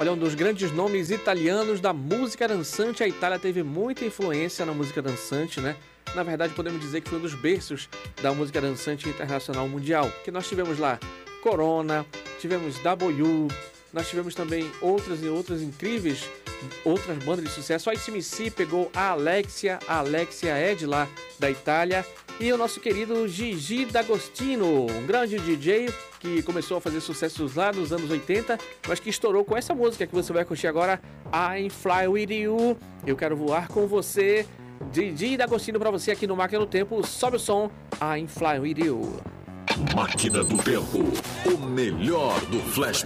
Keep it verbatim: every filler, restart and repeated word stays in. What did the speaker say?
Olha, um dos grandes nomes italianos da música dançante. A Itália teve muita influência na música dançante, né? Na verdade, podemos dizer que foi um dos berços da música dançante internacional mundial. Que nós tivemos lá Corona, tivemos W U, nós tivemos também outras e outras incríveis, outras bandas de sucesso. A I C M C pegou a Alexia, a Alexia é de lá da Itália. E o nosso querido Gigi D'Agostino, um grande D J que começou a fazer sucessos lá nos anos oitenta, mas que estourou com essa música que você vai curtir agora, I'm Fly With You, Eu Quero Voar Com Você. Gigi D'Agostino pra você aqui no Máquina do Tempo. Sobe o som, I'm Fly With You. Máquina do Tempo, o melhor do Flash